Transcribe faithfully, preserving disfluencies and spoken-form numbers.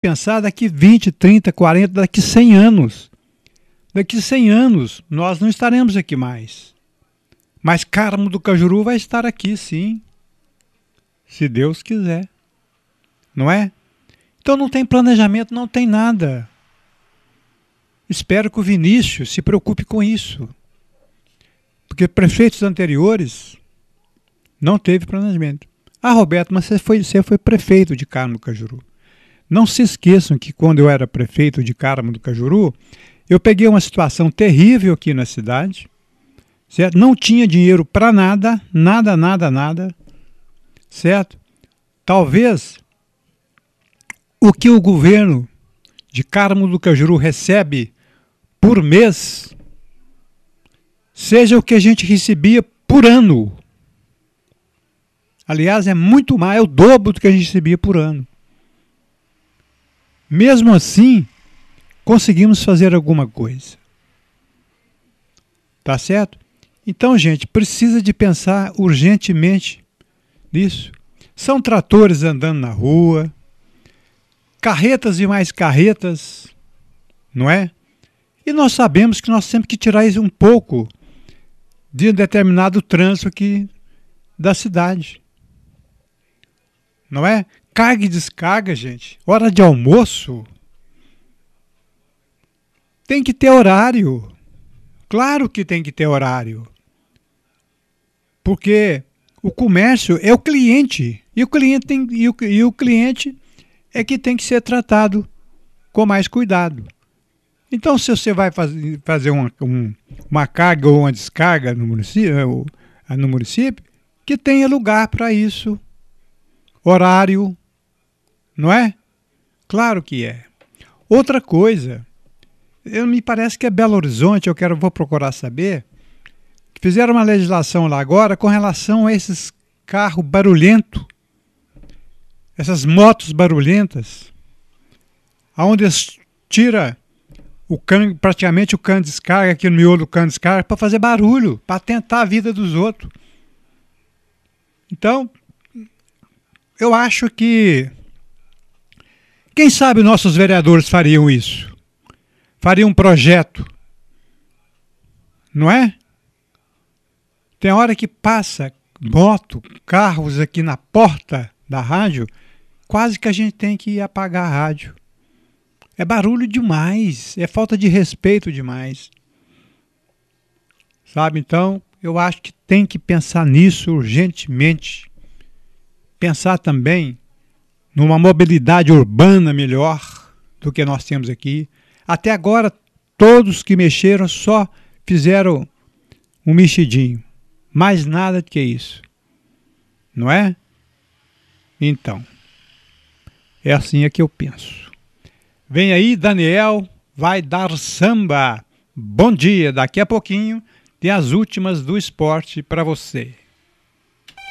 pensar daqui vinte, trinta, quarenta, daqui cem anos. Daqui cem anos nós não estaremos aqui mais. Mas Carmo do Cajuru vai estar aqui, sim. Se Deus quiser. Não é? Então não tem planejamento, não tem nada. Espero que o Vinícius se preocupe com isso. Porque prefeitos anteriores não teve planejamento. Ah, Roberto, mas você foi, você foi prefeito de Carmo do Cajuru. Não se esqueçam que quando eu era prefeito de Carmo do Cajuru, eu peguei uma situação terrível aqui na cidade, certo? Não tinha dinheiro para nada, nada, nada, nada, certo? Talvez o que o governo de Carmo do Cajuru recebe por mês seja o que a gente recebia por ano. Aliás, é muito mais, é o dobro do que a gente recebia por ano. Mesmo assim, conseguimos fazer alguma coisa. Tá certo? Então, gente, precisa de pensar urgentemente nisso. São tratores andando na rua, carretas e mais carretas, não é? E nós sabemos que nós temos que tirar isso um pouco de um determinado trânsito aqui da cidade. Não é? Carga e descarga, gente. Hora de almoço. Tem que ter horário. Claro que tem que ter horário. Porque o comércio é o cliente. E o cliente, tem, e o, e o cliente é que tem que ser tratado com mais cuidado. Então, se você vai faz, fazer uma, um, uma carga ou uma descarga no município, no município, que tenha lugar para isso. Horário. Não é? Claro que é. Outra coisa, eu, me parece que é Belo Horizonte, eu quero, vou procurar saber, fizeram uma legislação lá agora com relação a esses carros barulhentos, essas motos barulhentas, onde eles tiram o cano, praticamente o cano de descarga, aqui no miolo do cano de descarga, para fazer barulho, para tentar a vida dos outros. Então, eu acho que quem sabe nossos vereadores fariam isso? Fariam um projeto, não é? Tem hora que passa moto, carros aqui na porta da rádio, quase que a gente tem que apagar a rádio. É barulho demais, é falta de respeito demais. Sabe, então, eu acho que tem que pensar nisso urgentemente. Pensar também numa mobilidade urbana melhor do que nós temos aqui. Até agora, todos que mexeram só fizeram um mexidinho. Mais nada do que isso. Não é? Então, é assim é que eu penso. Vem aí, Daniel, vai dar samba. Bom dia, daqui a pouquinho tem as últimas do esporte para você.